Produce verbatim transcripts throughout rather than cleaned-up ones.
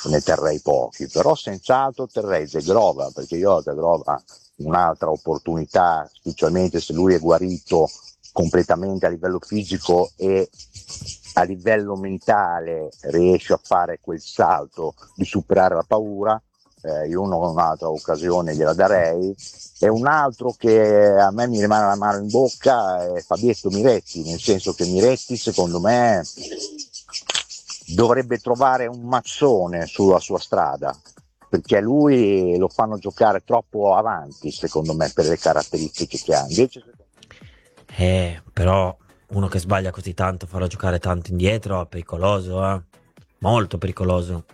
ne terrei pochi, però senz'altro terrei Zegrova, perché io a Zegrova un'altra opportunità, specialmente se lui è guarito completamente a livello fisico e a livello mentale riesce a fare quel salto di superare la paura, eh, io non ho un'altra occasione gliela darei. E un altro che a me mi rimane la mano in bocca è Fabietto Miretti, nel senso che Miretti secondo me dovrebbe trovare un mazzone sulla sua strada, perché lui lo fanno giocare troppo avanti secondo me per le caratteristiche che ha. Invece Eh, però uno che sbaglia così tanto, farlo giocare tanto indietro è pericoloso, eh? Molto pericoloso.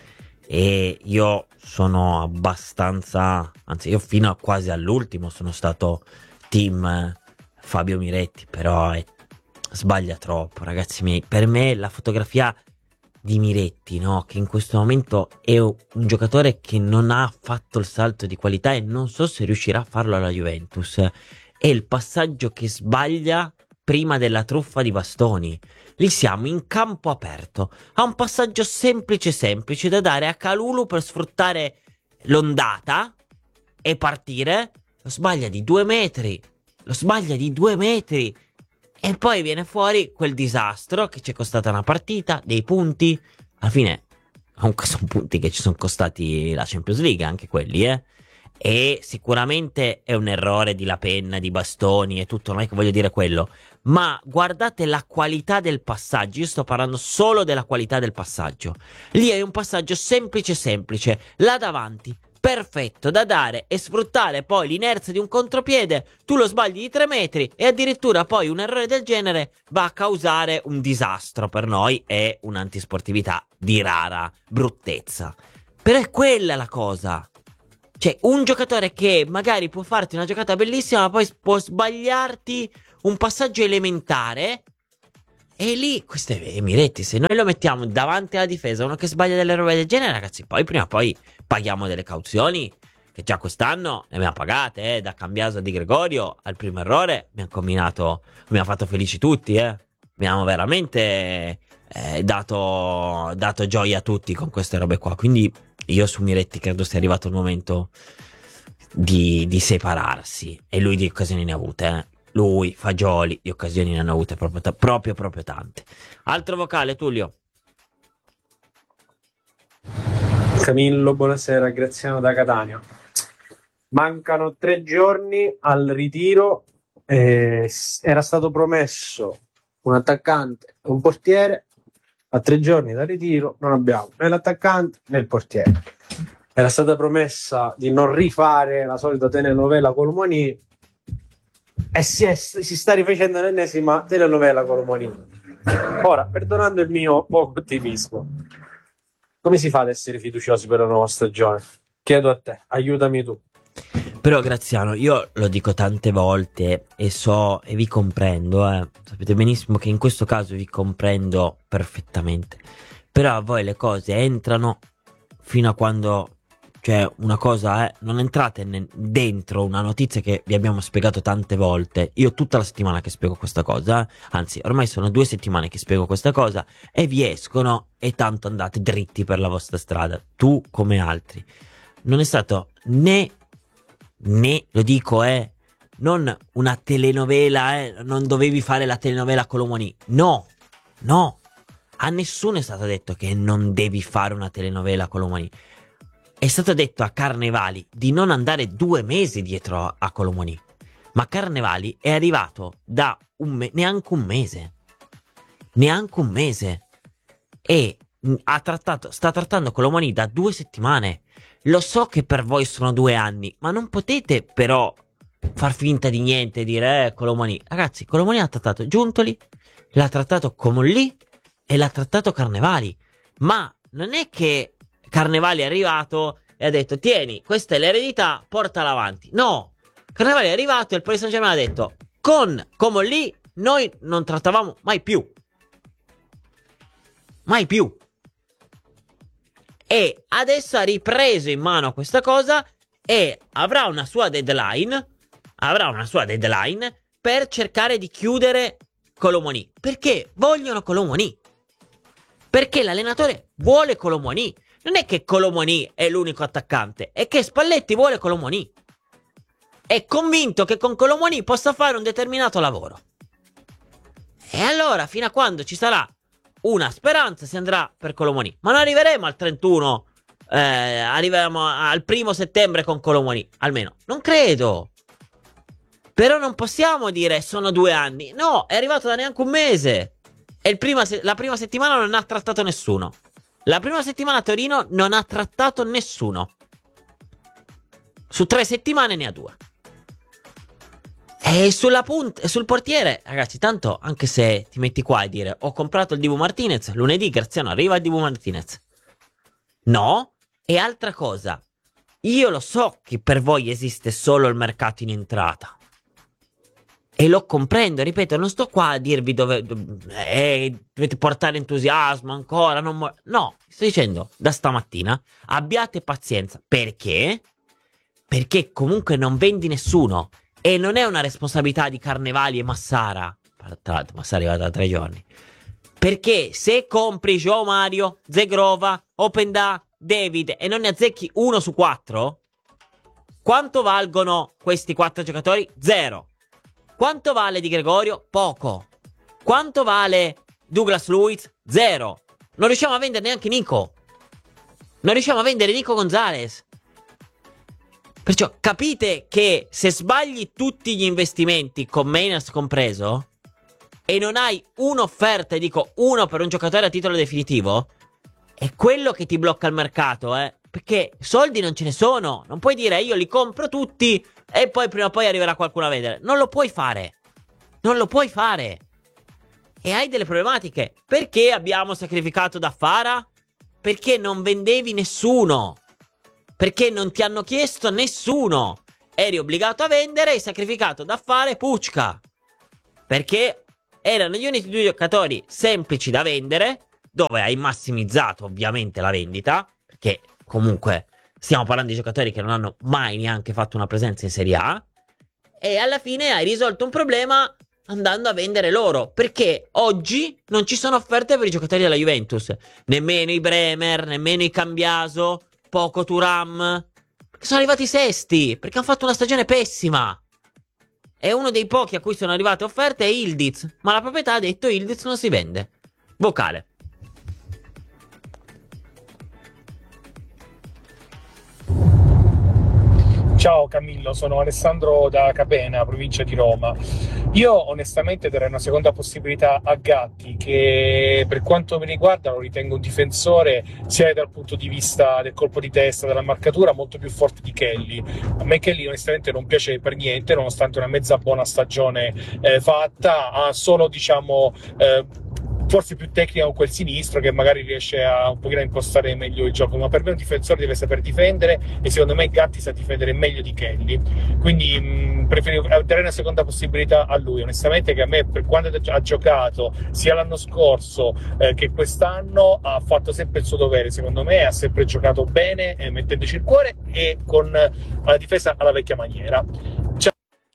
E io sono abbastanza, anzi io fino a quasi all'ultimo sono stato team eh, Fabio Miretti, però è- sbaglia troppo, ragazzi miei. Per me la fotografia di Miretti, no? Che in questo momento è un giocatore che non ha fatto il salto di qualità e non so se riuscirà a farlo alla Juventus. È il passaggio che sbaglia prima della truffa di bastoni. Lì siamo in campo aperto. Ha un passaggio semplice semplice da dare a Calulu per sfruttare l'ondata e partire. Lo sbaglia di due metri. Lo sbaglia di due metri. E poi viene fuori quel disastro che ci è costata una partita, dei punti. Alla fine, comunque sono punti che ci sono costati la Champions League, anche quelli, eh. E sicuramente è un errore di La Penna, di Bastoni e tutto, non è che voglio dire quello. Ma guardate la qualità del passaggio. Io sto parlando solo della qualità del passaggio. Lì è un passaggio semplice semplice. Là davanti, perfetto da dare e sfruttare poi l'inerzia di un contropiede. Tu lo sbagli di tre metri e addirittura poi un errore del genere va a causare un disastro per noi e un'antisportività di rara bruttezza. Però è quella la cosa. Cioè, un giocatore che magari può farti una giocata bellissima, ma poi può sbagliarti un passaggio elementare. E lì, questo è Miretti. Se noi lo mettiamo davanti alla difesa, uno che sbaglia delle robe del genere, ragazzi, poi prima o poi paghiamo delle cauzioni. Che già quest'anno ne abbiamo pagate, eh. Da Cambiaso a Di Gregorio al primo errore mi ha combinato, mi ha fatto felici tutti, eh. Abbiamo veramente eh, dato, dato gioia a tutti con queste robe qua. Quindi io su Miretti credo sia arrivato il momento di, di separarsi. E lui di occasioni ne ha avute, eh. Lui, Fagioli, di occasioni ne hanno avute proprio, ta- proprio, proprio tante. Altro vocale, Tullio. Camillo, buonasera, Graziano da Catania. Mancano tre giorni al ritiro. eh, s- era stato promesso un attaccante e un portiere. A tre giorni dal ritiro non abbiamo né l'attaccante né il portiere. Era stata promessa di non rifare la solita telenovela Colomoni e si, è- si sta rifacendo l'ennesima telenovela Colomoni. Ora, perdonando il mio poco ottimismo, come si fa ad essere fiduciosi per la nuova stagione? Chiedo a te, aiutami tu. Però Graziano, io lo dico tante volte e so e vi comprendo, eh. Sapete benissimo che in questo caso vi comprendo perfettamente. Però a voi le cose entrano fino a quando, cioè una cosa è, non entrate ne- dentro una notizia che vi abbiamo spiegato tante volte. Io tutta la settimana che spiego questa cosa, eh. Anzi, ormai sono due settimane che spiego questa cosa e vi escono e tanto andate dritti per la vostra strada, tu come altri. Non è stato né né, lo dico, eh, non una telenovela, eh, non dovevi fare la telenovela Colomoni. No, no, a nessuno è stato detto che non devi fare una telenovela Colomoni. È stato detto a Carnevali di non andare due mesi dietro a, a Colomoni. Ma Carnevali è arrivato da un me- neanche un mese. Neanche un mese. E mh, ha trattato, sta trattando Colomoni da due settimane. Lo so che per voi sono due anni, ma non potete però far finta di niente e dire, eh, Colomoni. Ragazzi, Colomoni ha trattato Giuntoli, l'ha trattato Comolli e l'ha trattato Carnevali. Ma non è che Carnevali è arrivato e ha detto, tieni, questa è l'eredità, portala avanti. No, Carnevali è arrivato e il Paris Saint-Germain ha detto, con Comolli noi non trattavamo mai più. Mai più. E adesso ha ripreso in mano questa cosa e avrà una sua deadline, avrà una sua deadline per cercare di chiudere Colomoni. Perché vogliono Colomoni. Perché l'allenatore vuole Colomoni. Non è che Colomoni è l'unico attaccante, è che Spalletti vuole Colomoni. È convinto che con Colomoni possa fare un determinato lavoro. E allora, fino a quando ci sarà una speranza, si andrà per Colomoni. Ma non arriveremo al trentuno, eh, arriveremo al primo settembre con Colomoni. Almeno, non credo. Però non possiamo dire sono due anni. No, è arrivato da neanche un mese. E il prima se- la prima settimana non ha trattato nessuno. La prima settimana a Torino non ha trattato nessuno. Su tre settimane ne ha due. E sulla punt- sul portiere, ragazzi, tanto anche se ti metti qua e dire ho comprato il Dibu Martinez, lunedì Graziano arriva il Dibu Martinez. No, e altra cosa. Io lo so che per voi esiste solo il mercato in entrata. E lo comprendo, ripeto, non sto qua a dirvi dove, dove eh, dovete portare entusiasmo ancora, non mo- no, sto dicendo da stamattina abbiate pazienza. Perché? Perché comunque non vendi nessuno. E non è una responsabilità di Carnevali e Massara. Tra l'altro Massara è arrivato da tre giorni. Perché se compri João Mario, Zegrova, Openda, David e non ne azzecchi uno su quattro, quanto valgono questi quattro giocatori? Zero. Quanto vale Di Gregorio? Poco. Quanto vale Douglas Luiz? Zero. Non riusciamo a vendere neanche Nico. Non riusciamo a vendere Nico Gonzalez. Perciò capite che se sbagli tutti gli investimenti, con Mainers compreso, e non hai un'offerta, e dico uno per un giocatore a titolo definitivo, è quello che ti blocca il mercato, eh. Perché soldi non ce ne sono. Non puoi dire io li compro tutti e poi prima o poi arriverà qualcuno a vendere. Non lo puoi fare. Non lo puoi fare. E hai delle problematiche. Perché abbiamo sacrificato da Fara? Perché non vendevi nessuno. Perché non ti hanno chiesto nessuno. Eri obbligato a vendere e hai sacrificato da fare Pucca. Perché erano gli unici due giocatori semplici da vendere, dove hai massimizzato ovviamente la vendita, perché comunque stiamo parlando di giocatori che non hanno mai neanche fatto una presenza in Serie A, e alla fine hai risolto un problema andando a vendere loro, perché oggi non ci sono offerte per i giocatori della Juventus, nemmeno i Bremer, nemmeno i Cambiaso, poco Thuram, perché sono arrivati sesti, perché hanno fatto una stagione pessima. E uno dei pochi a cui sono arrivate offerte è Ildiz, ma la proprietà ha detto Ildiz non si vende. Vocale. Ciao Camillo, sono Alessandro da Capena, provincia di Roma. Io onestamente darei una seconda possibilità a Gatti, che per quanto mi riguarda lo ritengo un difensore sia dal punto di vista del colpo di testa, della marcatura, molto più forte di Kelly. A me Kelly onestamente non piace per niente, nonostante una mezza buona stagione eh, fatta, ha solo diciamo... Eh, forse più tecnica con quel sinistro che magari riesce a un pochino a impostare meglio il gioco, ma per me un difensore deve saper difendere e secondo me Gatti sa difendere meglio di Kelly, quindi mh, preferivo dare una seconda possibilità a lui, onestamente, che a me per quando ha giocato sia l'anno scorso eh, che quest'anno ha fatto sempre il suo dovere, secondo me ha sempre giocato bene, eh, mettendoci il cuore e con eh, la difesa alla vecchia maniera. Ciao.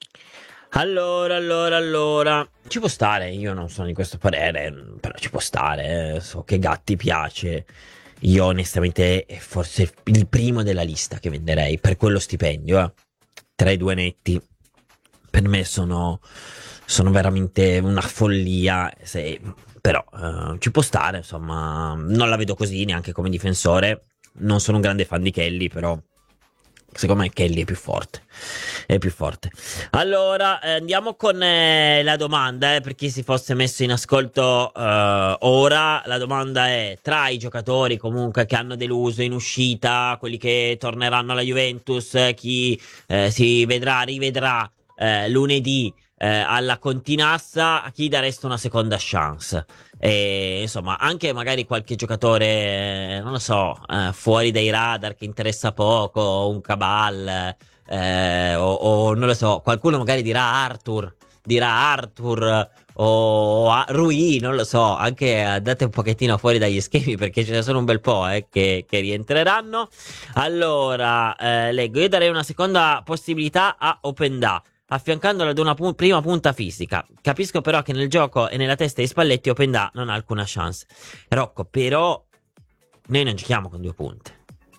Allora, allora, allora, ci può stare, io non sono di questo parere, però ci può stare, eh. So che Gatti piace, io onestamente è forse il primo della lista che venderei per quello stipendio, eh. Tra i due netti, per me sono, sono veramente una follia, se, però eh, ci può stare, insomma, non la vedo così neanche come difensore, non sono un grande fan di Kelly, però... Secondo me Kelly è più forte. È più forte. Allora, eh, andiamo con eh, la domanda, eh, per chi si fosse messo in ascolto eh, ora. La domanda è: tra i giocatori comunque che hanno deluso in uscita, quelli che torneranno alla Juventus, eh, chi eh, si vedrà, rivedrà eh, lunedì eh, alla Continassa, a chi dareste una seconda chance? E insomma, anche magari qualche giocatore, non lo so, eh, fuori dai radar che interessa poco, un Cabal, eh, o, o non lo so, qualcuno magari dirà Arthur, dirà Arthur o a Rui, non lo so, anche andate un pochettino fuori dagli schemi perché ce ne sono un bel po' eh, che, che rientreranno. Allora, eh, leggo, io darei una seconda possibilità a Openda, affiancandola ad una pu- prima punta fisica. Capisco però che nel gioco e nella testa di Spalletti Openda non ha alcuna chance. Rocco, però noi non giochiamo con due punte.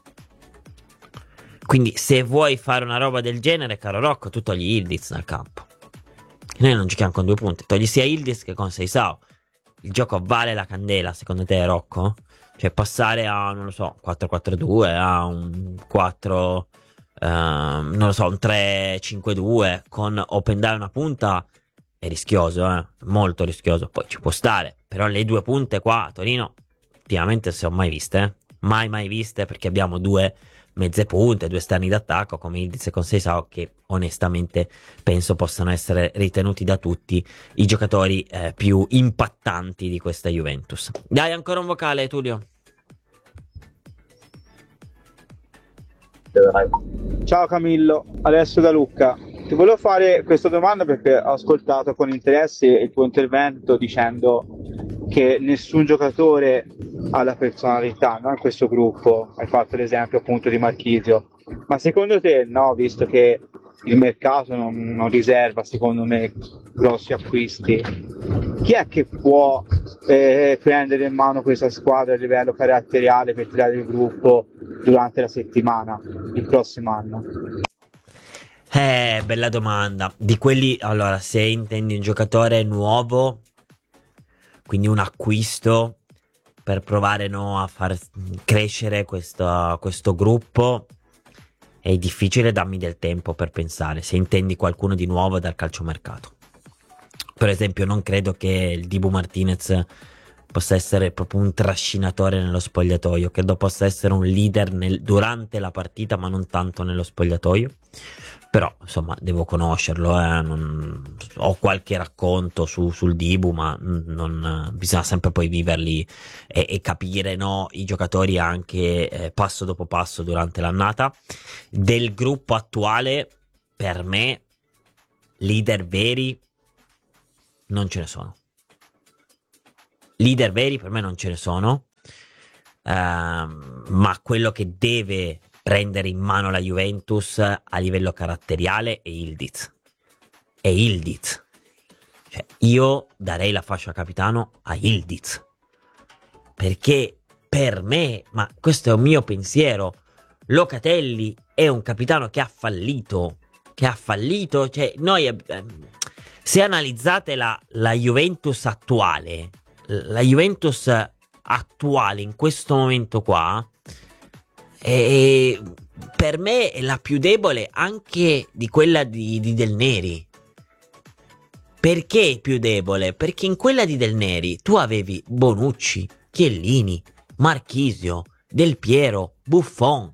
Quindi se vuoi fare una roba del genere, caro Rocco, tu togli Yildiz dal campo. Noi non giochiamo con due punte, togli sia Yildiz che con Seisao. Il gioco vale la candela, secondo te, Rocco? Cioè passare a, non lo so, quattro quattro due, a un quattro, ehm, non lo so, un tre cinque due con Opendai una punta è rischioso, eh? Molto rischioso. Poi ci può stare, però le due punte qua a Torino ultimamente non si sono mai viste, eh? Mai mai viste, perché abbiamo due mezze punte, due esterni d'attacco come Yildiz e con Seisao, che onestamente penso possano essere ritenuti da tutti i giocatori eh, più impattanti di questa Juventus. Dai, ancora un vocale, Tullio. Ciao Camillo, Alessio da Lucca. Ti volevo fare questa domanda perché ho ascoltato con interesse il tuo intervento dicendo che nessun giocatore ha la personalità, no? In questo gruppo hai fatto l'esempio appunto di Marchisio, ma secondo te, no, visto che il mercato non, non riserva secondo me grossi acquisti, chi è che può eh, prendere in mano questa squadra a livello caratteriale per tirare il gruppo durante la settimana il prossimo anno? Eh, bella domanda. Di quelli, allora, se intendi un giocatore nuovo, quindi un acquisto per provare, no, a far crescere questo, questo gruppo, è difficile darmi del tempo per pensare. Se intendi qualcuno di nuovo dal calciomercato, per esempio, non credo che il Dibu Martinez possa essere proprio un trascinatore nello spogliatoio. Credo possa essere un leader nel, durante la partita, ma non tanto nello spogliatoio. Però insomma devo conoscerlo, eh. non, ho qualche racconto su, sul Dibu, ma non, bisogna sempre poi viverli e, e capire, no, i giocatori anche eh, passo dopo passo durante l'annata. Del gruppo attuale, per me, leader veri non ce ne sono. Leader veri per me non ce ne sono, uh, ma quello che deve prendere in mano la Juventus a livello caratteriale è Yildiz. È Yildiz. Cioè, io darei la fascia capitano a Yildiz, perché per me, ma questo è un mio pensiero, Locatelli è un capitano che ha fallito, che ha fallito, cioè noi, eh, se analizzate la, la Juventus attuale, la Juventus attuale in questo momento qua, e per me è la più debole anche di quella di, di Del Neri. Perché più debole? Perché in quella di Del Neri tu avevi Bonucci, Chiellini, Marchisio, Del Piero, Buffon.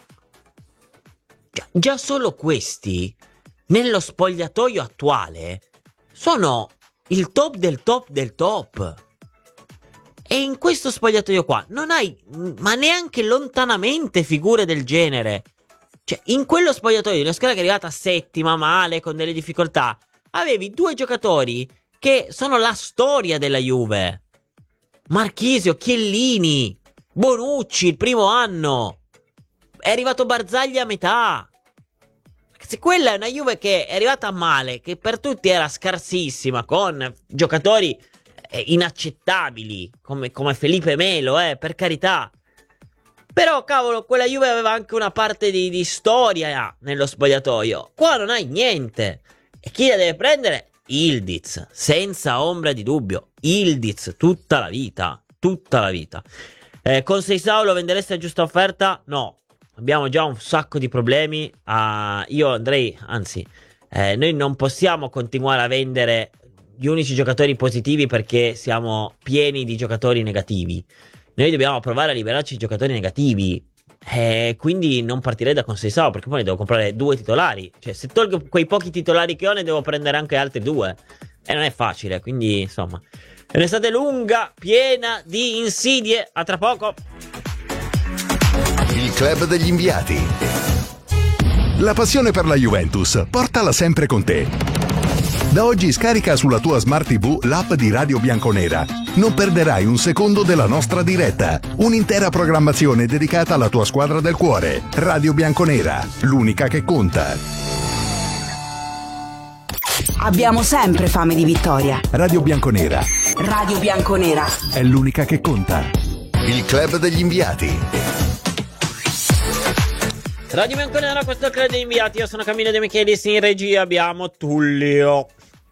Già, già solo questi nello spogliatoio attuale sono il top del top del top. E in questo spogliatoio qua non hai ma neanche lontanamente figure del genere. Cioè, in quello spogliatoio di una squadra che è arrivata settima, male, con delle difficoltà, avevi due giocatori che sono la storia della Juve. Marchisio, Chiellini, Bonucci il primo anno. È arrivato Barzagli a metà. Se quella è una Juve che è arrivata male, che per tutti era scarsissima, con giocatori inaccettabili come, come Felipe Melo, eh, per carità, però cavolo, quella Juve aveva anche una parte di, di storia nello spogliatoio. Qua non hai niente, e chi la deve prendere? Yildiz, senza ombra di dubbio. Yildiz tutta la vita, tutta la vita. Eh, con Seisao lo vendereste a giusta offerta? No, abbiamo già un sacco di problemi. Uh, io andrei, anzi, eh, noi non possiamo continuare a vendere gli unici giocatori positivi perché siamo pieni di giocatori negativi. Noi dobbiamo provare a liberarci di giocatori negativi, e quindi non partirei da Seisao, perché poi ne devo comprare due titolari. Cioè, se tolgo quei pochi titolari che ho, ne devo prendere anche altri due, e non è facile. Quindi insomma è un'estate lunga, piena di insidie. A tra poco. Il club degli inviati. La passione per la Juventus, portala sempre con te. Da oggi scarica sulla tua Smart tivù l'app di Radio Bianconera. Non perderai un secondo della nostra diretta. Un'intera programmazione dedicata alla tua squadra del cuore. Radio Bianconera, l'unica che conta. Abbiamo sempre fame di vittoria. Radio Bianconera. Radio Bianconera È l'unica che conta. il club degli inviati. Radio Bianconera, questo è il club degli inviati. Io sono Camillo De Michelis, in regia abbiamo Tullio.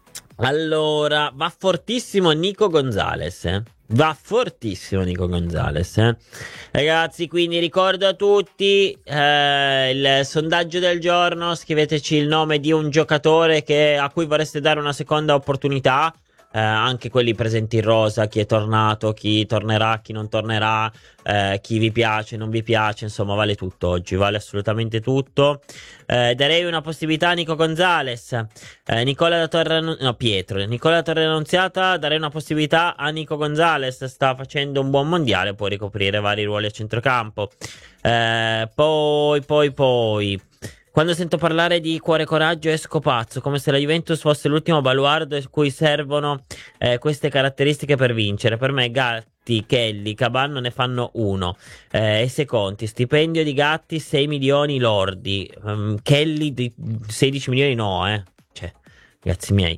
Allora, va fortissimo Nico Gonzalez, eh? Va fortissimo Nico Gonzalez, eh? Ragazzi, quindi ricordo a tutti eh, il sondaggio del giorno. Scriveteci il nome di un giocatore che, a cui vorreste dare una seconda opportunità. Eh, anche quelli presenti in rosa, chi è tornato, chi tornerà, chi non tornerà, eh, chi vi piace, non vi piace, insomma vale tutto oggi, vale assolutamente tutto. Eh, darei una possibilità a Nico Gonzalez, eh, Nicola da Torre, no Pietro, Nicola da Torre Annunziata, darei una possibilità a Nico Gonzalez, sta facendo un buon mondiale, può ricoprire vari ruoli a centrocampo. Eh, poi, poi, poi... Quando sento parlare di cuore e coraggio esco pazzo, come se la Juventus fosse l'ultimo baluardo a cui servono eh, queste caratteristiche per vincere. Per me Gatti, Kelly, Cabanno ne fanno uno. Eh, e se conti, stipendio di Gatti sei milioni lordi, um, Kelly di sedici milioni no, eh. Cioè, ragazzi miei.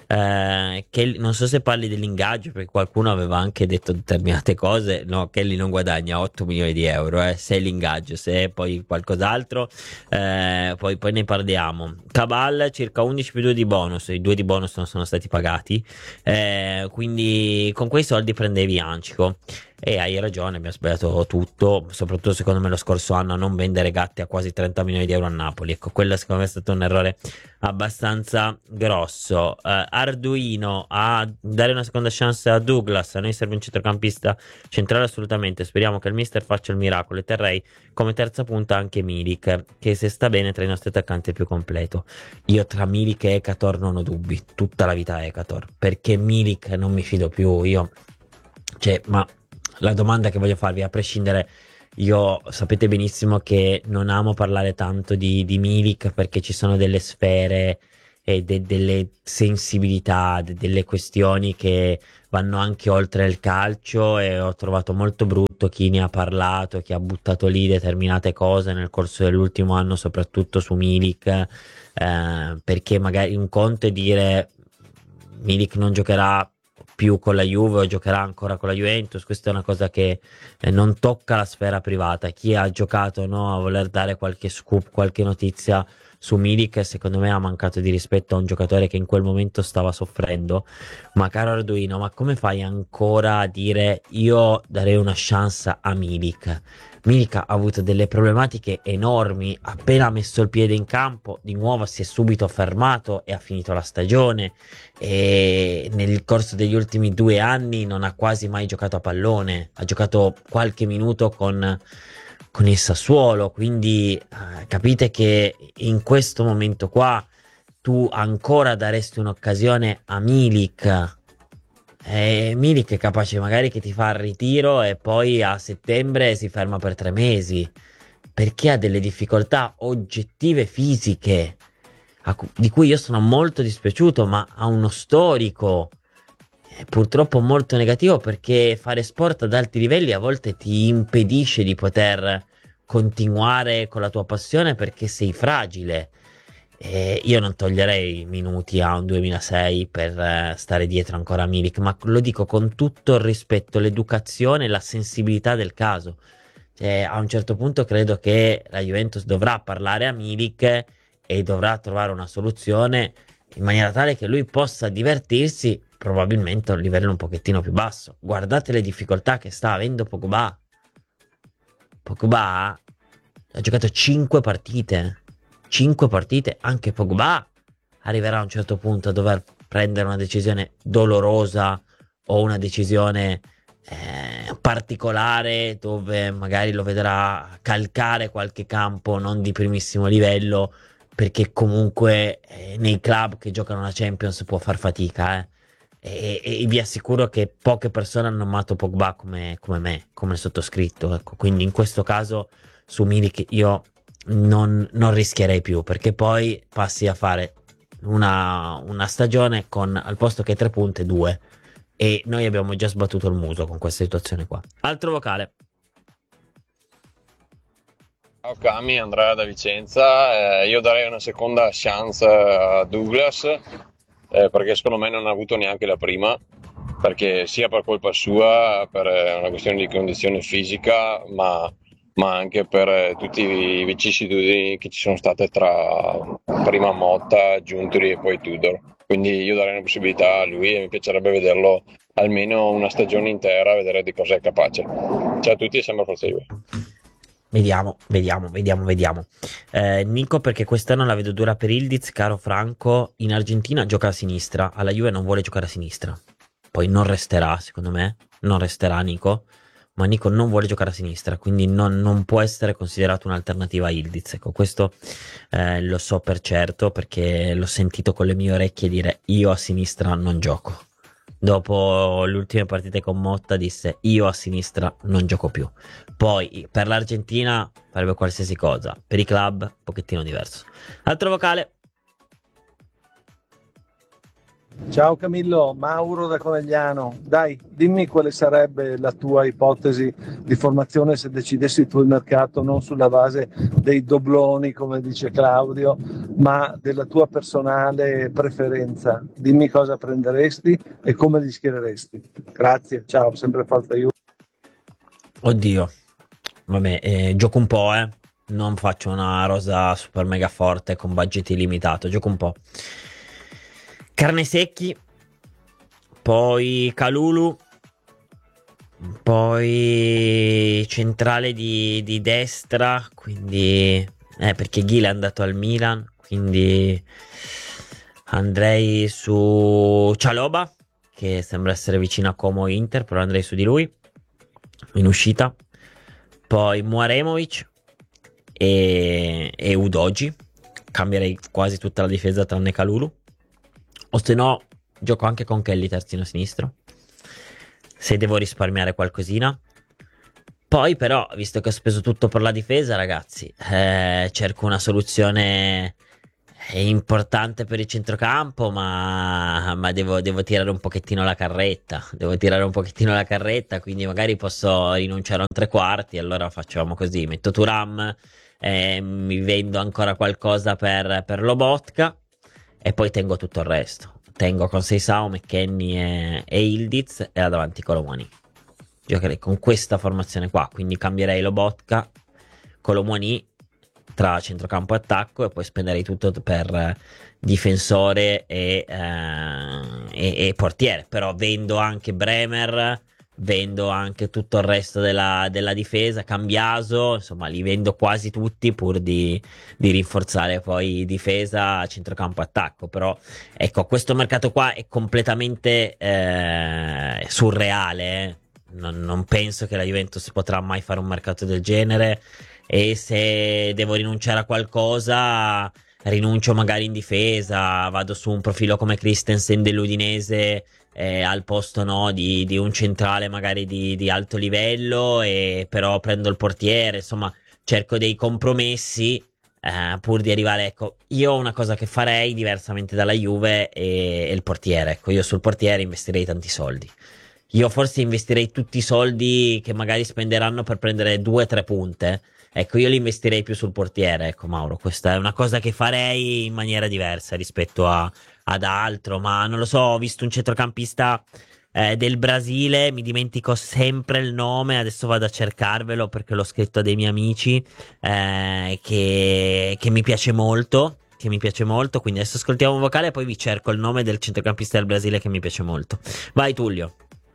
Eh, Kelly, non so se parli dell'ingaggio, perché qualcuno aveva anche detto determinate cose. No, Kelly non guadagna otto milioni di euro, eh, se è l'ingaggio, se è poi qualcos'altro, eh, poi, poi ne parliamo. Cabal circa undici più due di bonus, i due di bonus non sono stati pagati, eh, quindi con quei soldi prendevi Ancico. E hai ragione, abbiamo sbagliato tutto, soprattutto secondo me lo scorso anno a non vendere Gatti a quasi trenta milioni di euro a Napoli. Ecco, quello secondo me è stato un errore abbastanza grosso. uh, Arduino a dare una seconda chance a Douglas, a noi serve un centrocampista centrale assolutamente, speriamo che il mister faccia il miracolo, e terrei come terza punta anche Milik, che se sta bene tra i nostri attaccanti è più completo. Io tra Milik e Ekator non ho dubbi, tutta la vita Ekator, perché Milik non mi fido più io, cioè, ma la domanda che voglio farvi, a prescindere, io sapete benissimo che non amo parlare tanto di, di Milik, perché ci sono delle sfere e de, delle sensibilità, de, delle questioni che vanno anche oltre il calcio, e ho trovato molto brutto chi ne ha parlato, chi ha buttato lì determinate cose nel corso dell'ultimo anno, soprattutto su Milik, eh, perché magari un conto è dire Milik non giocherà più con la Juve o giocherà ancora con la Juventus, questa è una cosa che eh, non tocca la sfera privata. Chi ha giocato, no, a voler dare qualche scoop, qualche notizia su Milik, secondo me ha mancato di rispetto a un giocatore che in quel momento stava soffrendo. Ma caro Arduino, ma come fai ancora a dire io darei una chance a Milik? Milik ha avuto delle problematiche enormi, appena ha messo il piede in campo di nuovo si è subito fermato e ha finito la stagione, e nel corso degli ultimi due anni non ha quasi mai giocato a pallone, ha giocato qualche minuto con, con il Sassuolo, quindi eh, capite che in questo momento qua tu ancora daresti un'occasione a Milik. Eh, Milik è capace magari che ti fa il ritiro e poi a settembre si ferma per tre mesi perché ha delle difficoltà oggettive fisiche cu- di cui io sono molto dispiaciuto, ma ha uno storico eh, purtroppo molto negativo, perché fare sport ad alti livelli a volte ti impedisce di poter continuare con la tua passione perché sei fragile. Eh, io non toglierei minuti a un duemilasei per eh, stare dietro ancora a Milik, ma lo dico con tutto il rispetto, l'educazione e la sensibilità del caso. Cioè, a un certo punto credo che la Juventus dovrà parlare a Milik e dovrà trovare una soluzione in maniera tale che lui possa divertirsi, probabilmente a un livello un pochettino più basso. Guardate le difficoltà che sta avendo Pogba. Pogba ha giocato cinque partite. cinque partite, anche Pogba arriverà a un certo punto a dover prendere una decisione dolorosa o una decisione eh, particolare, dove magari lo vedrà calcare qualche campo non di primissimo livello, perché comunque eh, nei club che giocano la Champions può far fatica, eh. e, e vi assicuro che poche persone hanno amato Pogba come, come me, come il sottoscritto, ecco. Quindi in questo caso su Milik io Non, non rischierei più, perché poi passi a fare una, una stagione con al posto che tre punte due, e noi abbiamo già sbattuto il muso con questa situazione qua. Altro vocale. Ciao Cami, Andrea da Vicenza. Eh, io darei una seconda chance a Douglas, eh, perché secondo me non ha avuto neanche la prima, perché sia per colpa sua, per una questione di condizione fisica, ma, ma anche per tutti i vicissitudini che ci sono state tra prima Motta, Giuntoli e poi Tudor. Quindi io darei una possibilità a lui e mi piacerebbe vederlo almeno una stagione intera, vedere di cosa è capace. Ciao a tutti e sempre Forza Juve. Vediamo, vediamo, vediamo, vediamo. Eh, Nico, perché quest'anno la vedo dura per Ildiz, caro Franco, in Argentina gioca a sinistra, alla Juve non vuole giocare a sinistra. Poi non resterà, secondo me, non resterà Nico, ma Nico non vuole giocare a sinistra, quindi non, non può essere considerato un'alternativa a Ildiz. Ecco, questo eh, lo so per certo, perché l'ho sentito con le mie orecchie dire io a sinistra non gioco. Dopo le ultime partite con Motta disse io a sinistra non gioco più. Poi per l'Argentina farebbe qualsiasi cosa, per i club un pochettino diverso. Altro vocale. Ciao Camillo, Mauro da Conegliano. Dai, dimmi quale sarebbe la tua ipotesi di formazione se decidessi tu il mercato non sulla base dei dobloni, come dice Claudio, ma della tua personale preferenza. Dimmi cosa prenderesti e come li schiereresti. Grazie, ciao, sempre Forza Juve. Oddio, vabbè, eh, gioco un po', eh. Non faccio una rosa super mega forte con budget illimitato, gioco un po'. Carnesecchi, poi Kalulu, poi centrale di, di destra, quindi eh, perché Ghila è andato al Milan, quindi andrei su Cialoba, che sembra essere vicino a Como Inter, però andrei su di lui in uscita, poi Muaremovic e, e Udogi, cambierei quasi tutta la difesa tranne Kalulu. O se no, gioco anche con Kelly terzino sinistro, se devo risparmiare qualcosina. Poi però, visto che ho speso tutto per la difesa, ragazzi, eh, cerco una soluzione importante per il centrocampo, ma, ma devo, devo tirare un pochettino la carretta. Devo tirare un pochettino la carretta, quindi magari posso rinunciare a un tre quarti, allora facciamo così. Metto Thuram, eh, mi vendo ancora qualcosa per, per Lobotka. E poi tengo tutto il resto. Tengo con Seisao, McKennie e, e Ildiz e là davanti Colomwani. Giocherei con questa formazione qua. Quindi cambierei Lobotka, Colomwani tra centrocampo e attacco e poi spenderei tutto per eh, difensore e, eh, e, e portiere. Però vendo anche Bremer, vendo anche tutto il resto della, della difesa, Cambiaso, insomma li vendo quasi tutti pur di, di rinforzare poi difesa, centrocampo, attacco. Però ecco, questo mercato qua è completamente eh, surreale, eh. non, non penso che la Juventus potrà mai fare un mercato del genere, e se devo rinunciare a qualcosa rinuncio magari in difesa, vado su un profilo come Christensen dell'Udinese, eh, al posto no di, di un centrale magari di, di alto livello, e però prendo il portiere, insomma cerco dei compromessi eh, pur di arrivare. Ecco, io ho una cosa che farei diversamente dalla Juve e, e il portiere. Ecco, io sul portiere investirei tanti soldi. Io forse investirei tutti i soldi che magari spenderanno per prendere due o tre punte. Ecco, io li investirei più sul portiere. Ecco, Mauro, questa è una cosa che farei in maniera diversa rispetto a, ad altro. Ma non lo so, ho visto un centrocampista eh, del Brasile, mi dimentico sempre il nome, adesso vado a cercarvelo perché l'ho scritto a dei miei amici, eh, che, che mi piace molto. Che mi piace molto, quindi adesso ascoltiamo un vocale e poi vi cerco il nome del centrocampista del Brasile che mi piace molto. Vai Tullio.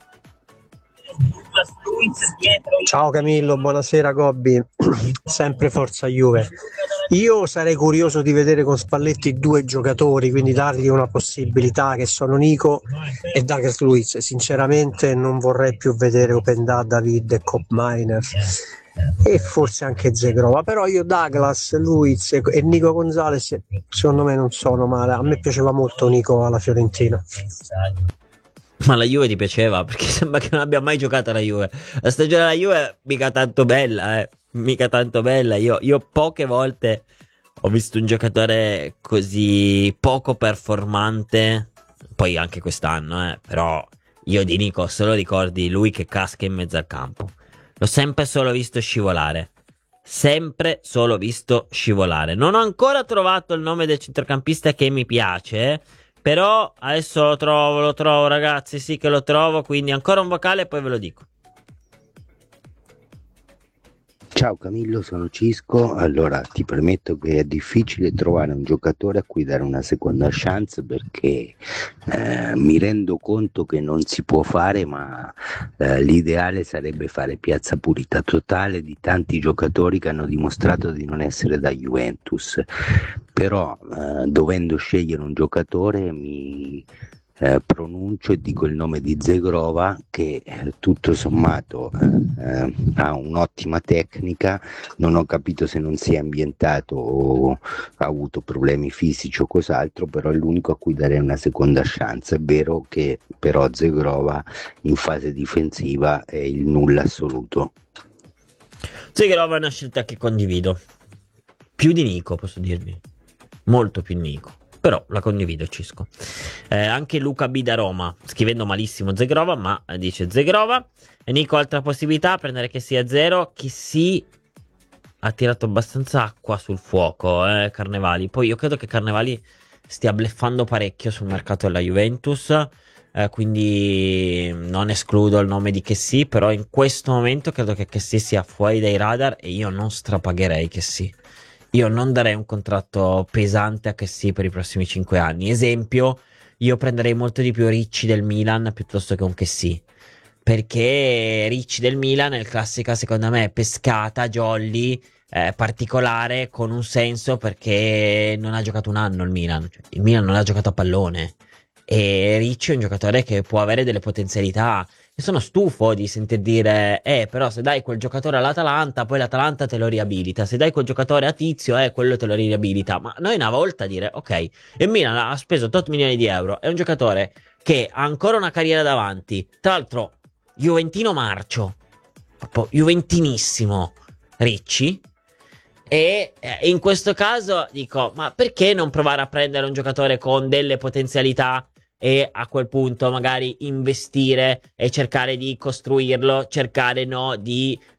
Ciao Camillo, buonasera Gobbi, sempre Forza Juve. Io sarei curioso di vedere con Spalletti due giocatori, quindi dargli una possibilità, che sono Nico e Douglas Luiz. Sinceramente non vorrei più vedere Openda, David e Cop Miner e forse anche Zegrova, però io Douglas, Luiz e Nico Gonzalez secondo me non sono male. A me piaceva molto Nico alla Fiorentina. Ma la Juve ti piaceva? Perché sembra che non abbia mai giocato alla Juve. La stagione della Juve mica tanto bella, eh. Mica tanto bella. Io, io poche volte ho visto un giocatore così poco performante. Poi anche quest'anno, eh. Però io di Nico ho solo ricordi lui che casca in mezzo al campo. L'ho sempre solo visto scivolare. Sempre solo visto scivolare. Non ho ancora trovato il nome del centrocampista che mi piace, Però adesso lo trovo, lo trovo ragazzi, sì che lo trovo, quindi ancora un vocale e poi ve lo dico. Ciao Camillo, sono Cisco. Allora ti premetto che è difficile trovare un giocatore a cui dare una seconda chance, perché eh, mi rendo conto che non si può fare, ma eh, l'ideale sarebbe fare piazza pulita totale di tanti giocatori che hanno dimostrato di non essere da Juventus. Però eh, dovendo scegliere un giocatore mi Eh, pronuncio e dico il nome di Zegrova, che eh, tutto sommato eh, ha un'ottima tecnica. Non ho capito se non si è ambientato o ha avuto problemi fisici o cos'altro, però è l'unico a cui darei una seconda chance. È vero che però Zegrova in fase difensiva è il nulla assoluto. Zegrova è una scelta che condivido, più di Nico posso dirvi, molto più di Nico. Però la condivido, Cisco. Eh, anche Luca B da Roma, scrivendo malissimo Zegrova, ma dice Zegrova. E Nico, altra possibilità, prendere che sia zero. Che si ha tirato abbastanza acqua sul fuoco, eh, Carnevali. Poi io credo che Carnevali stia bluffando parecchio sul mercato della Juventus, eh, quindi non escludo il nome di Kessi, però in questo momento credo che Kessi sia fuori dai radar e io non strapagherei Kessi. Io non darei un contratto pesante a Kessi per i prossimi cinque anni. Esempio, io prenderei molto di più Ricci del Milan piuttosto che un Kessi, perché Ricci del Milan è il classica, secondo me, pescata, jolly, eh, particolare, con un senso, perché non ha giocato un anno il Milan. Cioè, il Milan non ha giocato a pallone e Ricci è un giocatore che può avere delle potenzialità. E sono stufo di sentir dire, eh, però se dai quel giocatore all'Atalanta, poi l'Atalanta te lo riabilita. Se dai quel giocatore a Tizio, eh, quello te lo riabilita. Ma noi una volta dire, ok, e Milan ha speso otto milioni di euro, è un giocatore che ha ancora una carriera davanti. Tra l'altro, Juventino marcio, proprio Juventinissimo, Ricci. E eh, in questo caso dico, ma perché non provare a prendere un giocatore con delle potenzialità e a quel punto magari investire e cercare di costruirlo, cercare no di